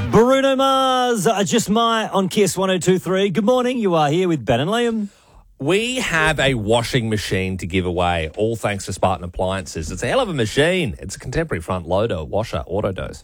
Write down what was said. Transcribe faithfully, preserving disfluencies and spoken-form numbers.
Bruno Mars, uh, Just My on Kiss one oh two point three. Good morning. You are here with Ben and Liam. We have a washing machine to give away, all thanks to Spartan Appliances. It's a hell of a machine. It's a contemporary front loader washer, auto dose.